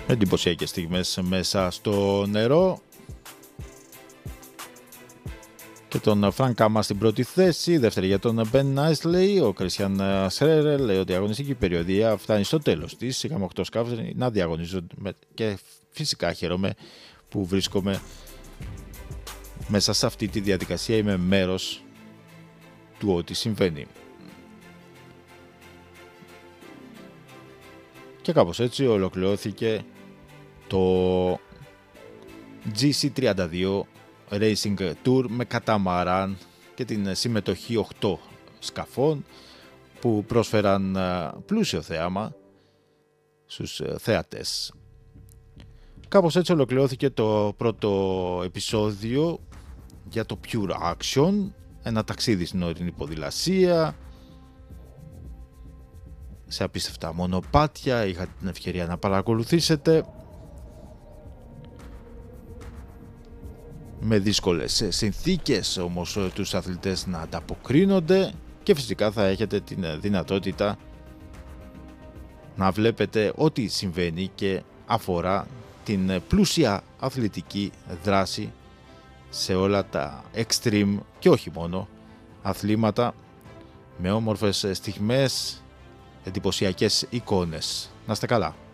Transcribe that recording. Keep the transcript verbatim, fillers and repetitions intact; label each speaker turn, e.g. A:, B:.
A: Εντυπωσιακές στιγμές μέσα στο νερό. Και τον Φρανκ Κάμα στην πρώτη θέση, δεύτερη για τον Μπεν Νάισλεϊ. Ο Κριστιαν Σρέρερ λέει ότι η αγωνιστική περιοδία φτάνει στο τέλος της. Είχαμε οκτώ σκάφους να διαγωνίζονται και φυσικά χαίρομαι που βρίσκομαι μέσα σε αυτή τη διαδικασία. Είμαι μέρος του ό,τι συμβαίνει. Και κάπως έτσι ολοκληρώθηκε το τζι σι τριάντα δύο Racing Tour με καταμαράν και την συμμετοχή οκτώ σκαφών που πρόσφεραν πλούσιο θέαμα στους θεατές. Κάπως έτσι ολοκληρώθηκε το πρώτο επεισόδιο για το Pure Action, ένα ταξίδι στην ορεινή ποδηλασία σε απίστευτα μονοπάτια. Είχατε την ευκαιρία να παρακολουθήσετε με δύσκολες συνθήκες όμως τους αθλητές να ανταποκρίνονται και φυσικά θα έχετε την δυνατότητα να βλέπετε ό,τι συμβαίνει και αφορά την πλούσια αθλητική δράση σε όλα τα extreme και όχι μόνο αθλήματα με όμορφες στιγμές, εντυπωσιακές εικόνες. Να είστε καλά.